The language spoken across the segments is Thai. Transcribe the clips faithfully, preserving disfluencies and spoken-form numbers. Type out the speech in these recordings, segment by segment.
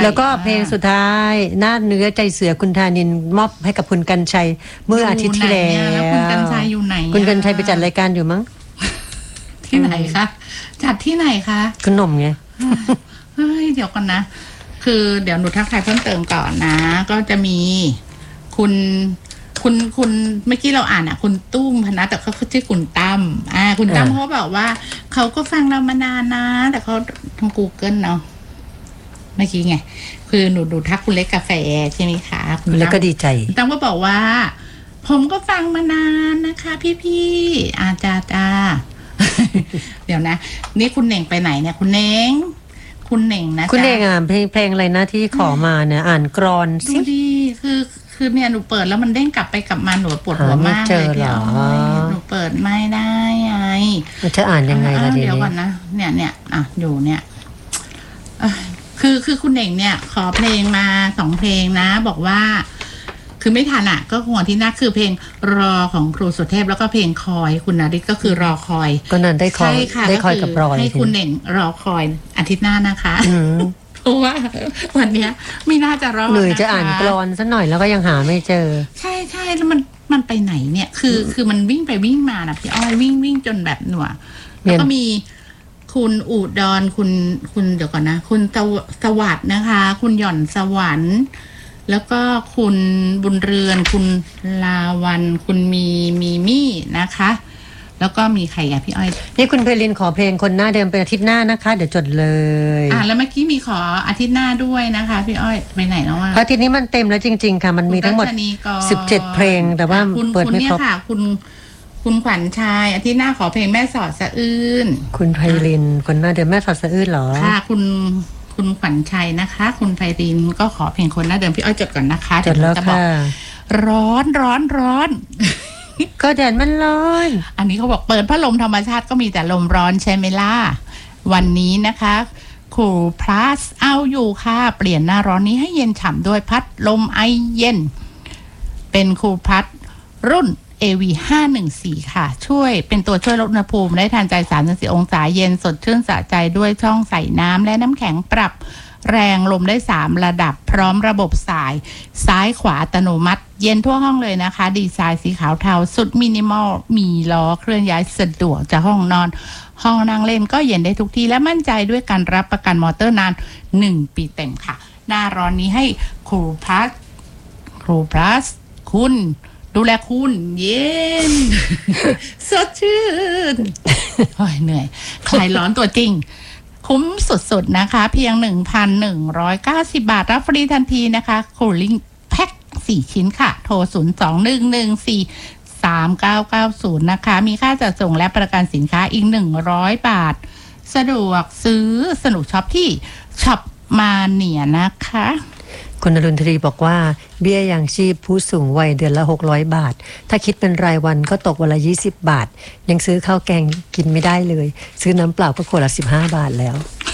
แล้วก็เพลงสุดท้ายหน้าเนื้อใจเสือคุณธานินมอบให้กับคุณกรรชัยเมื่ออาทิตย์ที่แล้วคุณกรรชัยอยู่ไหนคุณกรรชัยไปจัดรายการอยู่มั้งที่ไหนคะจัดที่ไหนคะขนมไงเฮ้ยเดี๋ยวก่อนนะคือเดี๋ยวหนูทักทายเพิ่มเติมก่อนนะก็จะมีคุณคุณคุณเมื่อกี้เราอ่านอ่ะคุณตุ้มพนัสแต่เขาชื่อคุณตั้มอ่าคุณตั้มเขาบอกว่าเขาก็ฟังเรามานานนะแต่เขาทำ Google เนาะเมื่อกี้ไงคือหนูดูทักคุณเล็กกาแฟใช่ไหมคะคุณเล็กก็ดีใจคุณตั้มก็บอกว่าผมก็ฟังมานานนะคะพี่ๆอาจารย์จ้า เดี๋ยวนะนี่คุณเหน่งไปไหนเนี่ยคุณเน่งคุณเหน่งนะคุณเน่งอ่ะเพลงเพลงอะไรนะที่ขอมาเนี่ยอ่านกรอนสิดูดีคือคือเนี่ยหนูเปิดแล้วมันเด้งกลับไปกลับมาหนูปวดหัวมากเลยพี่อ๋อยหนูเปิดไม่ได้ไงจะอ่านยังไงล่ะเดี๋ยวก่อนนะเนี่ยเนี่ยอ่ะอยู่เนี่ยคือคือคุณเน่งเนี่ยขอเพลงมาสองเพลงนะบอกว่าคือไม่ทันอ่ะก็หัวที่น่าคือเพลงรอของครูสุเทพแล้วก็เพลงคอยคุณนฤทธิ์ก็คือรอคอยก็นั่นได้คอยได้คอยกับรอยให้คุณเน่งรอคอยอาทิตย์หน้านะคะเพราะว่าวันเนี้ยไม่น่าจะรอดเลยจะอ่านกลอนสักหน่อยแล้วก็ยังหาไม่เจอใช่ใช่แล้วมันมันไปไหนเนี่ยคือคือมันวิ่งไปวิ่งมานะพี่อ้อยวิ่งวิ่งจนแบบหนัวแล้วก็มีคุณอุดรคุณคุณเดี๋ยวก่อนนะคุณสวัสดิ์นะคะคุณหย่อนสวรรค์แล้วก็คุณบุญเรือนคุณลาวันคุณมีมีมี่นะคะแล้วก็มีใครอ่ะพี่อ้อยนี่คุณเพลินขอเพลงคนหน้าเดิมเป็นอาทิตย์หน้านะคะเดี๋ยวจดเลยอ่ะแล้วเมื่อกี้มีขออาทิตย์หน้าด้วยนะคะพี่อ้อยไปไหนแล้ววะอาทิตย์นี้มันเต็มแล้วจริงๆค่ะมันมีทั้งหมดสิบเจ็ดเพลงแต่ว่าเปิดไม่ครบค่ะคุณคุณขวัญชัยอาทิตย์หน้าขอเพลงแม่สอดสะอื้นคุณไพลินคนหน้าเดิมแม่สอดสะอื้นเหรอค่ะคุณคุณขวัญชัยนะคะคุณไพลินก็ขอเพลงคนหน้าเดิมพี่อ้อยจดก่อนนะคะจดแล้วค่ะร้อนร้อนร้อนก็แดดมันร้อนอันนี้เขาบอกเปิดพัดลมธรรมชาติก็มีแต่ลมร้อนใช่ไหมล่ะวันนี้นะคะครูพลัสเอาอยู่ค่ะเปลี่ยนหน้าร้อนนี้ให้เย็นฉ่ำด้วยพัดลมไอเย็นเป็นครูพลัสรุ่น เอ วี ห้าหนึ่งสี่ ค่ะช่วยเป็นตัวช่วยลดอุณหภูมิได้ทันใจสามสิบสี่องศาเย็นสดชื่นสะใจด้วยช่องใส่น้ำและน้ำแข็งปรับแรงลมได้สามระดับพร้อมระบบสายซ้ายขวาอัตโนมัติเย็นทั่วห้องเลยนะคะดีไซน์สีขาวเทาสุดมินิมอลมีล้อเคลื่อนย้ายสะดวกจากห้องนอนห้องนั่งเล่นก็เย็นได้ทุกที่และมั่นใจด้วยการรับประกันมอเตอร์นานหนึ่งปีเต็มค่ะหน้าร้อนนี้ให้ครูพลัสครูพลัสคุณดูแลคุณเย็น สดชื่นโอ้ยเหนื่อยคลายร้อนตัวจริงคุ้มสุดๆนะคะเพียง หนึ่งพันหนึ่งร้อยเก้าสิบ บาทรับฟรีทันทีนะคะคูลิ่งแพ็คสี่ชิ้นค่ะโทรศูนย์ สอง หนึ่ง หนึ่ง สี่ สาม เก้า เก้า ศูนย์นะคะมีค่าจัดส่งและประกันสินค้าอีกหนึ่งร้อยบาทสะดวกซื้อสนุกช็อปที่ช็อปมาเนียนะคะคุณอรุณธรีบอกว่าเบี้ยยังชีพผู้สูงวัยเดือนละหกร้อยบาทถ้าคิดเป็นรายวันก็ตกวันละยี่สิบบาทยังซื้อข้าวแกงกินไม่ได้เลยซื้อน้ำเปล่าก็ขวดละสิบห้าบาทแล้ว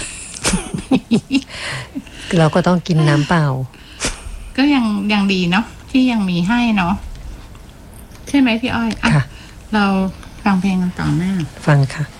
เราก็ต้องกินน้ำเปล่าก็ยังยังดีเนาะที่ยังมีให้เนาะใช่ไหมพี่อ้อยอ่ะเราฟังเพลงกันต่อหน้าฟังค่ะ